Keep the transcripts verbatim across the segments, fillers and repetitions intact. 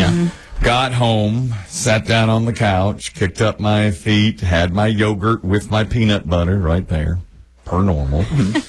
Yeah. Got home, sat down on the couch, kicked up my feet, had my yogurt with my peanut butter right there, per normal.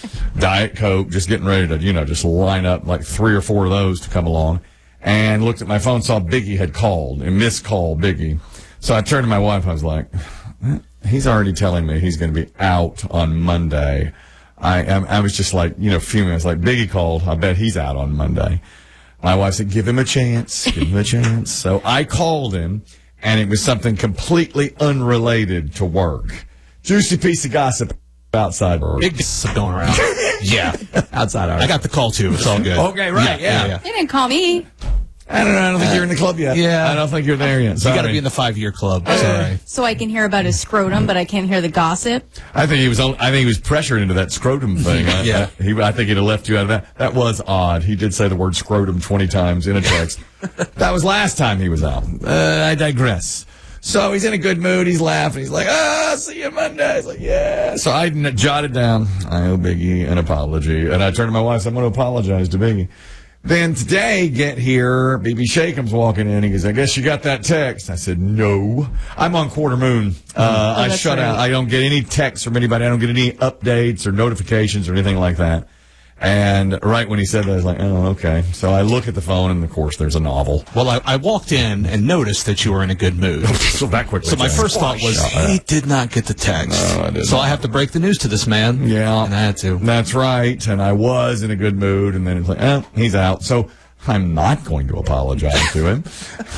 Diet Coke, just getting ready to, you know, just line up like three or four of those to come along. And looked at my phone, saw Biggie had called, and missed call Biggie. So I turned to my wife, I was like, he's already telling me he's going to be out on Monday. I am, I was just like, you know, fuming. I was like, Biggie called. I bet he's out on Monday. My wife said, give him a chance. Give him a chance. So I called him, and it was something completely unrelated to work. Juicy piece of gossip outside work. Big gossip going around. Yeah. Outside hours. I got the call, too. It's all good. Okay, right, yeah. yeah. yeah. They didn't call me. I don't know. I don't think uh, you're in the club yet. Yeah. I don't think you're there yet. Sorry. You got to be in the five-year club. Sorry. So I can hear about his scrotum, but I can't hear the gossip. I think he was. I think he was pressured into that scrotum thing. yeah. I, he, I think he'd have left you out of that. That was odd. He did say the word scrotum twenty times in a text. That was last time he was out. Uh, I digress. So he's in a good mood. He's laughing. He's like, ah, see you Monday. He's like, yeah. So I jotted down, I owe Biggie an apology. And I turned to my wife and said, I'm going to apologize to Biggie. Then today, get here, B B Shea comes walking in. He goes, I guess you got that text. I said, no. I'm on quarter moon. Uh, oh, I shut right. out. I don't get any texts from anybody. I don't get any updates or notifications or anything like that. And right when he said that, I was like, oh, okay. So I look at the phone, and, of course, there's a novel. Well, I, I walked in and noticed that you were in a good mood. so that quickly. So my first thought was, he did not get the text. No, I didn't. So I have to break the news to this man. Yeah. And I had to. That's right. And I was in a good mood, and then it's like, oh, he's out. So I'm not going to apologize to him.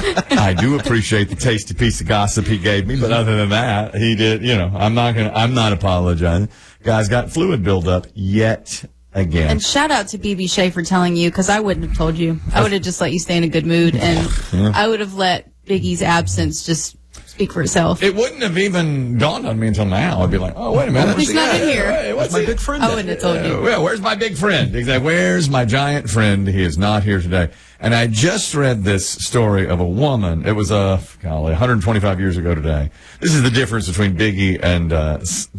I do appreciate the tasty piece of gossip he gave me, but other than that, he did, you know, I'm not going to, I'm not apologizing. Guy's got fluid buildup yet again. And shout out to B B Shea for telling you, because I wouldn't have told you. I would have just let you stay in a good mood, and yeah. I would have let Biggie's absence just speak for itself. It wouldn't have even dawned on me until now. I'd be like, oh, wait a minute. He's not in here. Hey, what's my he? big friend? I wouldn't have told you. Uh, well, where's my big friend? Exactly. Where's my giant friend? He is not here today. And I just read this story of a woman. It was, uh, golly, one hundred twenty-five years ago today. This is the difference between Biggie and uh,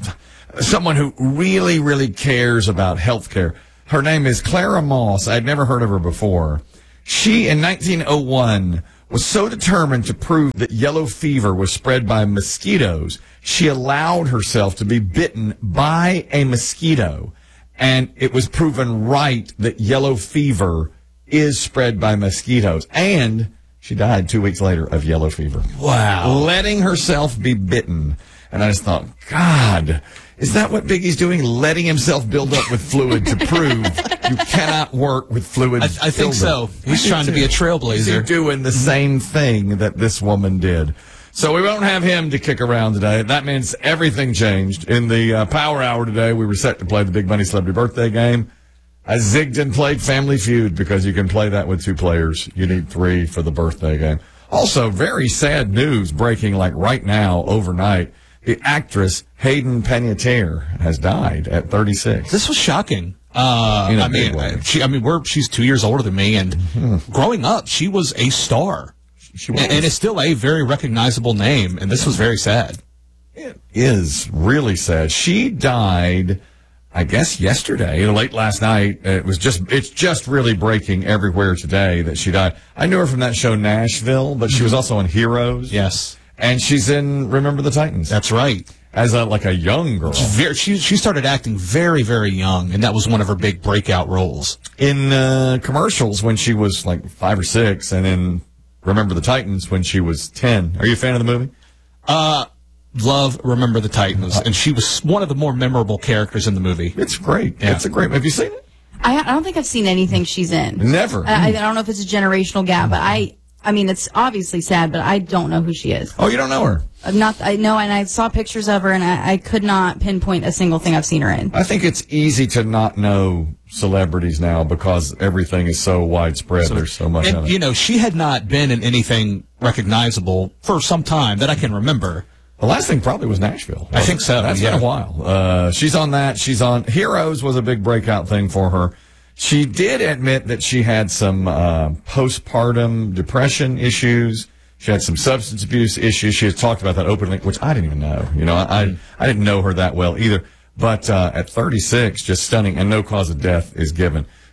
someone who really, really cares about health care. Her name is Clara Moss. I'd never heard of her before. She, in nineteen oh one, was so determined to prove that yellow fever was spread by mosquitoes, she allowed herself to be bitten by a mosquito. And it was proven right that yellow fever is spread by mosquitoes. And she died two weeks later of yellow fever. Wow. Letting herself be bitten. And I just thought, God, is that what Biggie's doing? Letting himself build up with fluid to prove you cannot work with fluid. I, I think so. He's trying to be a trailblazer. He's doing the same thing that this woman did. So we won't have him to kick around today. That means everything changed. In the uh, Power Hour today, we were set to play the Big Money Celebrity Birthday Game. I zigged and played Family Feud because you can play that with two players. You need three for the birthday game. Also, very sad news breaking like right now, overnight. The actress Hayden Panettiere has died at thirty-six. This was shocking. Uh, I mean, I, she, I mean, we're, she's two years older than me, and mm-hmm. growing up, she was a star. She was. And, and it's still a very recognizable name, and this was very sad. It is really sad. She died, I guess, yesterday, late last night. It was just, it's just really breaking everywhere today that she died. I knew her from that show Nashville, but she was also in Heroes. Yes. And she's in Remember the Titans. That's right. As a, like a young girl. Very, she she started acting very, very young, and that was one of her big breakout roles. In uh, commercials when she was like five or six, and in Remember the Titans when she was ten. Are you a fan of the movie? Uh, love Remember the Titans, and she was one of the more memorable characters in the movie. It's great. Yeah. It's a great. Have you seen it? I, I don't think I've seen anything she's in. Never. I, I don't know if it's a generational gap, but I... I mean, it's obviously sad, but I don't know who she is. Oh, you don't know her? I'm not. I know, and I saw pictures of her, and I, I could not pinpoint a single thing I've seen her in. I think it's easy to not know celebrities now because everything is so widespread. So, There's so much and, of it. You know, she had not been in anything recognizable for some time that I can remember. The last thing probably was Nashville. I think so. That's yeah. been a while. Uh, she's on that. She's on Heroes was a big breakout thing for her. She did admit that she had some uh, postpartum depression issues. She had some substance abuse issues. She has talked about that openly, which I didn't even know. You know, I I didn't know her that well either. But uh, at thirty-six, just stunning, and no cause of death is given.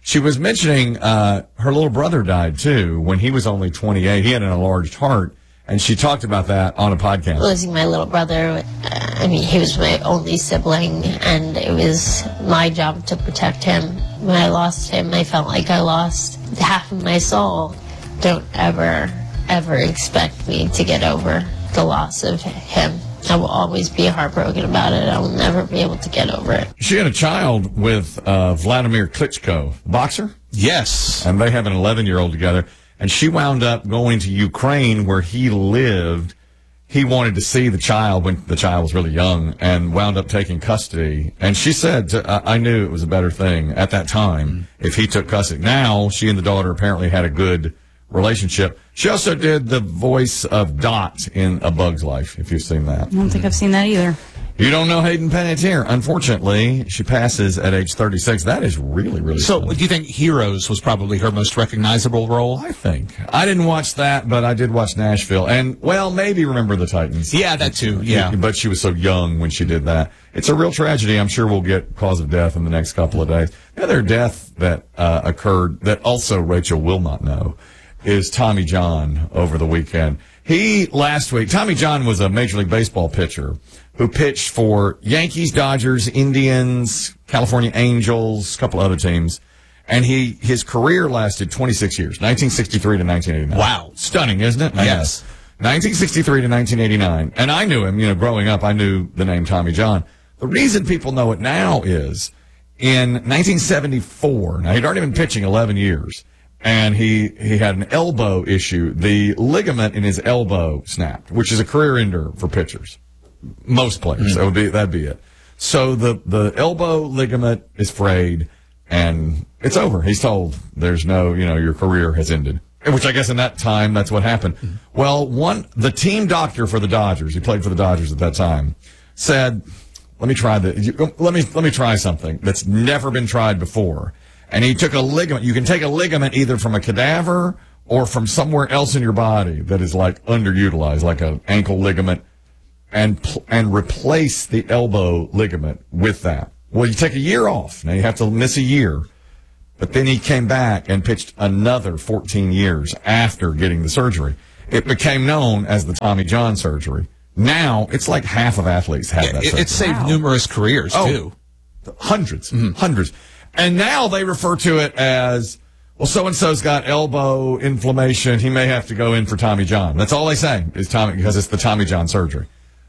She was mentioning uh, her little brother died, too, when he was only twenty-eight. He had an enlarged heart, and she talked about that on a podcast. Losing my little brother, uh, I mean, he was my only sibling, and it was my job to protect him. When I lost him, I felt like I lost half of my soul. Don't ever, ever expect me to get over the loss of him. I will always be heartbroken about it. I will never be able to get over it. She had a child with uh, Vladimir Klitschko, boxer? Yes. And they have an eleven-year-old together. And she wound up going to Ukraine where he lived. He wanted to see the child when the child was really young and wound up taking custody. And she said, I knew it was a better thing at that time if he took custody. Now, she and the daughter apparently had a good relationship. She also did the voice of Dot in A Bug's Life, if you've seen that. I don't think I've seen that either. You don't know Hayden Panettiere. Unfortunately, she passes at age thirty-six. That is really, really So, funny. do you think Heroes was probably her most recognizable role? I think. I didn't watch that, but I did watch Nashville. And, well, maybe Remember the Titans. Yeah, that too, yeah. But she was so young when she did that. It's a real tragedy. I'm sure we'll get cause of death in the next couple of days. The other death that uh, occurred that also Rachel will not know is Tommy John over the weekend. He, last week, Tommy John was a Major League Baseball pitcher who pitched for Yankees, Dodgers, Indians, California Angels, a couple other teams. And he, his career lasted twenty-six years, nineteen sixty-three to nineteen eighty-nine. Wow. Stunning, isn't it? Yes. nineteen sixty-three to nineteen eighty-nine. And I knew him, you know, growing up, I knew the name Tommy John. The reason people know it now is in nineteen seventy-four, now he'd already been pitching eleven years. And he, he had an elbow issue. The ligament in his elbow snapped, which is a career ender for pitchers. Most players. Mm-hmm. That would be, that'd be it. So the, the elbow ligament is frayed and it's over. He's told there's no, you know, your career has ended. Which I guess in that time, that's what happened. Mm-hmm. Well, one, the team doctor for the Dodgers, he played for the Dodgers at that time, said, let me try the, let me, let me try something that's never been tried before. And he took a ligament. You can take a ligament either from a cadaver or from somewhere else in your body that is like underutilized, like an ankle ligament, and pl- and replace the elbow ligament with that. Well, you take a year off. Now you have to miss a year. But then he came back and pitched another fourteen years after getting the surgery. It became known as the Tommy John surgery. Now it's like half of athletes have yeah, that it, surgery. It saved wow. numerous careers, oh, too. Hundreds. Mm-hmm. Hundreds. And now they refer to it as, well, so-and-so's got elbow inflammation. He may have to go in for Tommy John. That's all they say is Tommy, because it's the Tommy John surgery.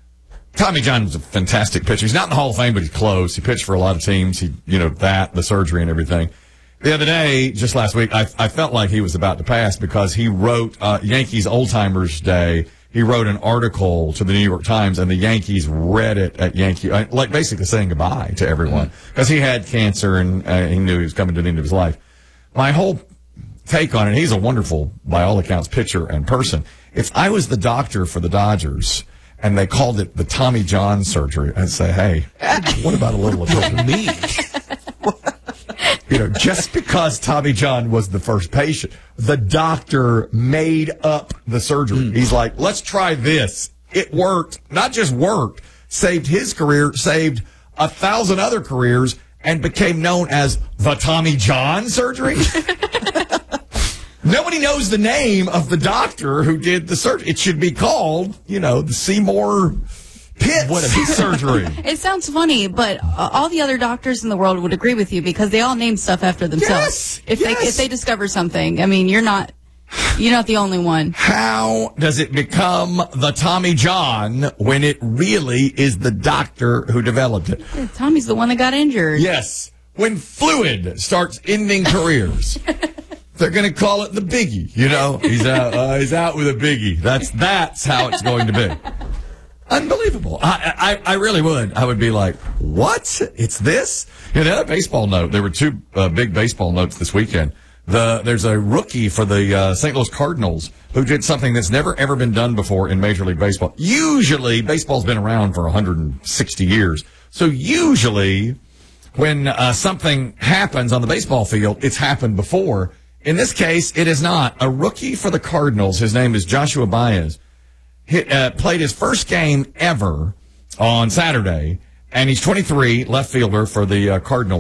Tommy John is a fantastic pitcher. He's not in the Hall of Fame, but he's close. He pitched for a lot of teams. He, you know, that, the surgery and everything. The other day, just last week, I, I felt like he was about to pass because he wrote, uh, Yankees Old Timers Day. He wrote an article to the New York Times, and the Yankees read it at Yankee, like basically saying goodbye to everyone because he had cancer and uh, he knew he was coming to the end of his life. My whole take on it, he's a wonderful, by all accounts, pitcher and person. If I was the doctor for the Dodgers and they called it the Tommy John surgery, I'd say, hey, what about a little attention? Me. You know, just because Tommy John was the first patient, the doctor made up the surgery. Mm. He's like, let's try this. It worked. Not just worked, saved his career, saved a thousand other careers, and became known as the Tommy John surgery. Nobody knows the name of the doctor who did the surgery. It should be called, you know, the Seymour Pitts what a surgery. It sounds funny, but uh, all the other doctors in the world would agree with you because they all name stuff after themselves. Yes, if yes. they if they discover something, I mean, you're not you're not the only one. How does it become the Tommy John when it really is the doctor who developed it? Tommy's the one that got injured. Yes. When fluid starts ending careers. They're going to call it the biggie, you know. He's out. Uh, he's out with a biggie. That's that's how it's going to be. Unbelievable. I, I I really would. I would be like, what? It's this? You know, the other baseball note. There were two uh, big baseball notes this weekend. The there's a rookie for the uh, Saint Louis Cardinals who did something that's never ever been done before in Major League Baseball. Usually, baseball's been around for one hundred sixty years. So usually, when uh, something happens on the baseball field, it's happened before. In this case, it is not. A rookie for the Cardinals, his name is Joshua Baez, hit, uh, played his first game ever on Saturday, and he's twenty-three, left fielder for the uh, Cardinals.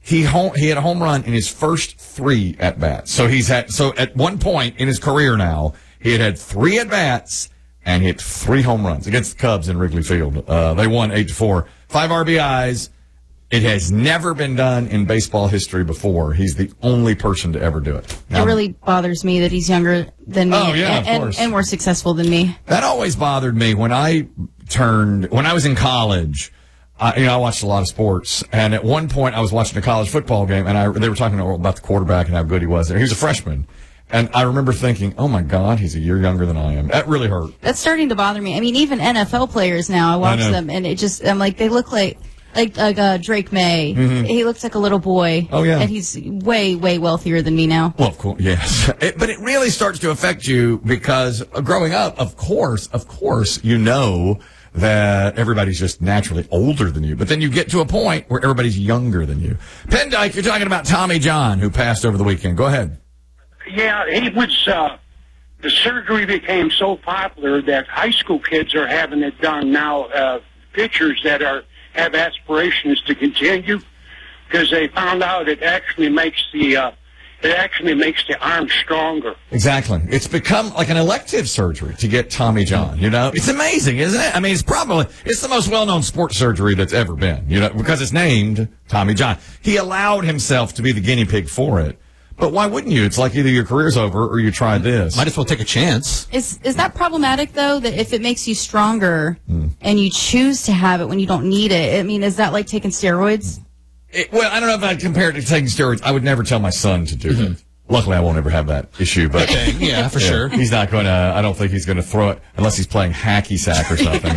He home, he had a home run in his first three at bats. So he's had so at one point in his career now, he had had three at bats and hit three home runs against the Cubs in Wrigley Field. Uh, they won eight to four, five R B Is. It has never been done in baseball history before. He's the only person to ever do it. Now, it really bothers me that he's younger than me oh, yeah, and, of course. and, and more successful than me. That always bothered me when I turned when I was in college. I, you know, I watched a lot of sports, and at one point I was watching a college football game, and I, they were talking about the quarterback and how good he was there. He was a freshman, and I remember thinking, oh, my God, he's a year younger than I am. That really hurt. That's starting to bother me. I mean, even N F L players now, I watch I them, and it just, I'm like, they look like, like, like uh, Drake May. Mm-hmm. He looks like a little boy. Oh, yeah. And he's way, way wealthier than me now. Well, of course, yes. It, but it really starts to affect you because growing up, of course, of course, you know that everybody's just naturally older than you. But then you get to a point where everybody's younger than you. Pendyke, you're talking about Tommy John, who passed over the weekend. Go ahead. Yeah, he was, uh, the surgery became so popular that high school kids are having it done now, uh, pitchers that are, have aspirations to continue, because they found out it actually makes the, uh, it actually makes the arm stronger. Exactly. It's become like an elective surgery to get Tommy John, you know? It's amazing, isn't it? I mean, it's probably, it's the most well-known sports surgery that's ever been, you know, because it's named Tommy John. He allowed himself to be the guinea pig for it. But why wouldn't you? It's like either your career's over or you try this. Might as well take a chance. Is is that problematic, though, that if it makes you stronger mm. and you choose to have it when you don't need it, I mean, is that like taking steroids? It, well, I don't know if I'd compare it to taking steroids. I would never tell my son to do mm-hmm. that. Luckily, I won't ever have that issue. But okay, yeah, for yeah, sure. He's not going to, I don't think he's going to throw it unless he's playing hacky sack or something.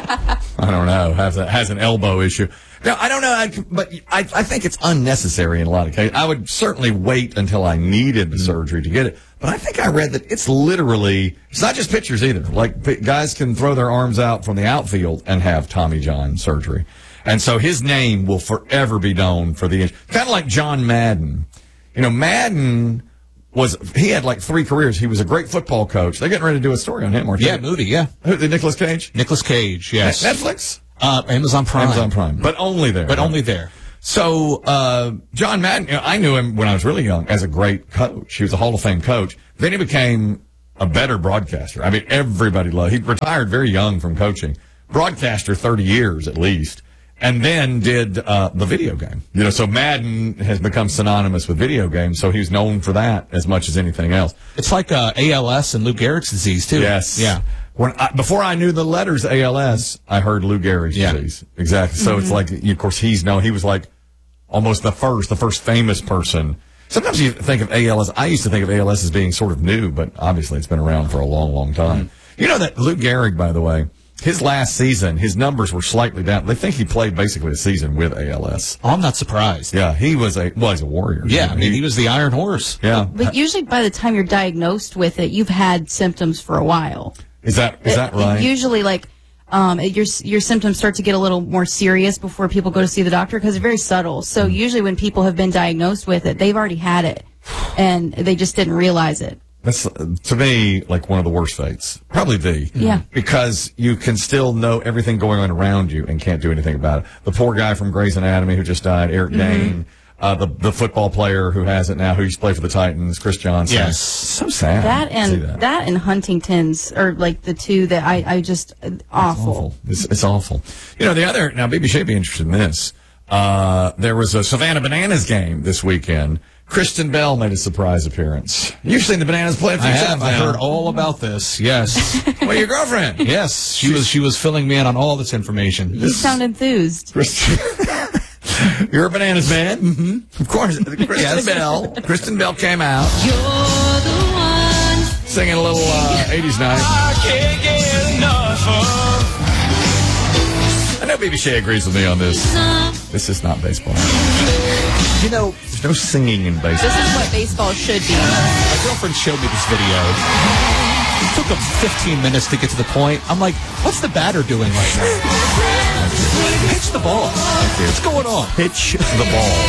I don't know. Has, a, has an elbow issue. No, I don't know. I, but I, I think it's unnecessary in a lot of cases. I would certainly wait until I needed the mm-hmm. surgery to get it. But I think I read that it's literally, it's not just pitchers either. Like, p- guys can throw their arms out from the outfield and have Tommy John surgery. And so his name will forever be known for the, kind of like John Madden. You know, Madden was, he had like three careers. He was a great football coach. They're getting ready to do a story on him, aren't they? Yeah, movie, yeah. Who, the Nicolas Cage? Nicolas Cage, yes. Netflix? Uh, Amazon Prime. Amazon Prime. But only there. But right? only there. So, uh, John Madden, you know, I knew him when I was really young as a great coach. He was a Hall of Fame coach. Then he became a better broadcaster. I mean, everybody loved, he retired very young from coaching. Broadcaster thirty years at least. And then did uh the video game. You know, so Madden has become synonymous with video games, so he's known for that as much as anything else. It's like uh, A L S and Lou Gehrig's disease, too. Yes. Yeah. When I, before I knew the letters A L S, I heard Lou Gehrig's yeah. disease. Exactly. So mm-hmm. it's like, of course, he's known. He was like almost the first, the first famous person. Sometimes you think of A L S. I used to think of A L S as being sort of new, but obviously it's been around for a long, long time. Mm-hmm. You know that Lou Gehrig, by the way, his last season, his numbers were slightly down. They think he played basically a season with A L S. Oh, I'm not surprised. Yeah, he was a well, he's a warrior. Yeah, I mean, he, he was the Iron Horse. Yeah, but usually by the time you're diagnosed with it, you've had symptoms for a while. Is that is that right? It, usually, like um, your your symptoms start to get a little more serious before people go to see the doctor because they're very subtle. So mm. usually, when people have been diagnosed with it, they've already had it, and they just didn't realize it. That's, to me, like one of the worst fates. Probably the. Yeah. Because you can still know everything going on around you and can't do anything about it. The poor guy from Grey's Anatomy who just died, Eric mm-hmm. Dane, uh, the the football player who has it now, who used to play for the Titans, Chris Johnson. Yes. So sad. That and that. that and Huntington's are like the two that I, I just, uh, awful. awful. It's, it's awful. You know, the other, now, B B should be interested in this. Uh, there was a Savannah Bananas game this weekend. Kristen Bell made a surprise appearance. You've seen the Bananas play a few I times have. now. I heard all about this. Yes. Well, your girlfriend. Yes. She was she was filling me in on all this information. You sound enthused. Kristen, you're a Bananas man. Mm-hmm. Of course. Kristen yes. Bell. Kristen Bell came out. You're the one. Singing a little uh, eighties night. I can't get enough of. I know B B Shea agrees with me on this. This is not baseball. You know, there's no singing in baseball. This is what baseball should be. My girlfriend showed me this video. It took them fifteen minutes to get to the point. I'm like, what's the batter doing right now? Pitch the ball. What's going on? Pitch the ball.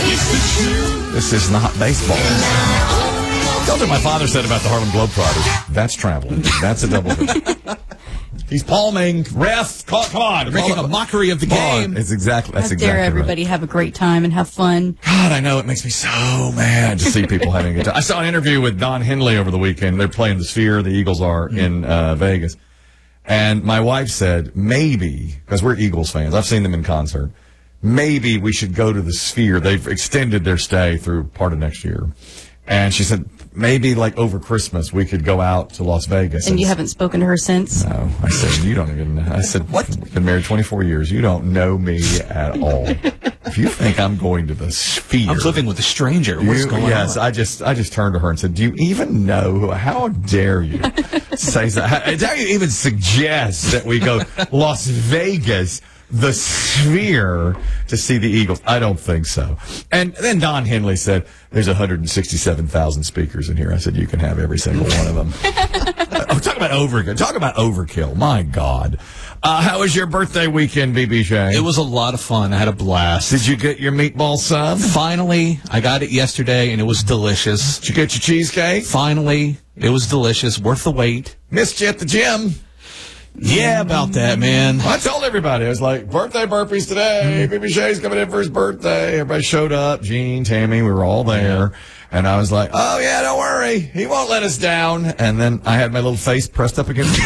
This is not baseball. That's what my father said about the Harlem Globetrotters. That's traveling. That's a double hit. He's palming. Ref, call, come on. They're making call, a mockery of the come on. game. It's exactly, that's How exactly dare everybody right. have a great time and have fun. God, I know. It makes me so mad to see people having a good time. I saw an interview with Don Henley over the weekend. They're playing the Sphere. The Eagles are mm. in uh, Vegas. And my wife said, maybe, because we're Eagles fans, I've seen them in concert, maybe we should go to the Sphere. They've extended their stay through part of next year. And she said, maybe like over Christmas we could go out to Las Vegas. And, and you haven't spoken to her since? No. I said, you don't even know. I said, what? We've been married twenty-four years. You don't know me at all. If you think I'm going to the Sphere. I'm living with a stranger. What's you, going yes, on? I just, I just turned to her and said, do you even know who, how dare you say that? How dare you even suggest that we go Las Vegas, the Sphere, to see the Eagles? I don't think so. And then Don Henley said, there's one hundred sixty-seven thousand speakers in here. I said, you can have every single one of them. Oh, talk about overkill. Talk about overkill. My God. Uh, how was your birthday weekend, B B J? It was a lot of fun. I had a blast. Did you get your meatball sub? Finally, I got it yesterday, and it was delicious. Did you get your cheesecake? Finally, it was delicious. Worth the wait. Missed you at the gym. Yeah, about that, man. I told everybody, I was like, birthday burpees today. B B J's coming in for his birthday. Everybody showed up. Gene, Tammy, we were all there. And I was like, oh, yeah, don't worry. He won't let us down. And then I had my little face pressed up against the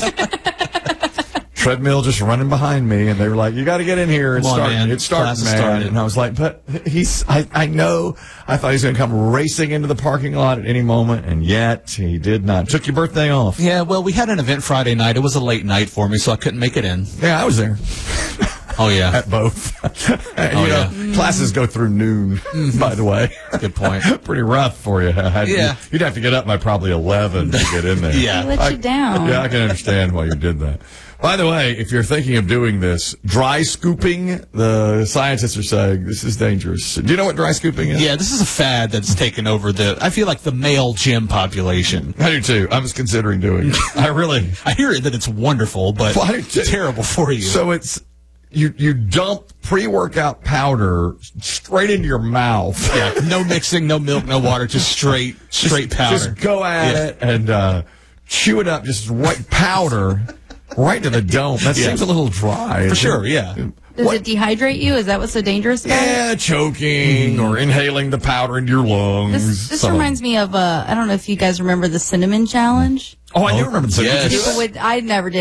glass. Treadmill just running behind me. And they were like, you got to get in here. It's Come on, starting. man. It's starting, Class man. started. And I was like, but he's, I, I know. I thought he was going to come racing into the parking lot at any moment. And yet he did not. Took your birthday off. Yeah, well, we had an event Friday night. It was a late night for me, so I couldn't make it in. Yeah, I was there. Oh, yeah. At both. And, Oh, you know, yeah. classes go through noon, by the way. Good point. Pretty rough for you. I'd- Yeah. You'd have to get up by probably eleven to get in there. Yeah. He let I- you down. Yeah, I can understand why you did that. By the way, if you're thinking of doing this, dry scooping, the scientists are saying this is dangerous. Do you know what dry scooping is? Yeah, this is a fad that's taken over the, I feel like, the male gym population. I do too. I was considering doing it. I really. I hear that it's wonderful, but Well, I do too. it's terrible for you. So it's, you, you dump pre-workout powder straight into your mouth. Yeah, no mixing, no milk, no water, just straight, straight just, powder. Just go at Yeah. it and uh, chew it up, just white powder, right to the dome. That Yeah. seems a little dry. For sure, yeah. Does What? it dehydrate you? Is that what's so dangerous about it? Yeah, choking or inhaling the powder into your lungs. This, this Some of reminds me of, uh, I don't know if you guys remember the Cinnamon Challenge. Oh, I do remember the Yes. People would, I never did.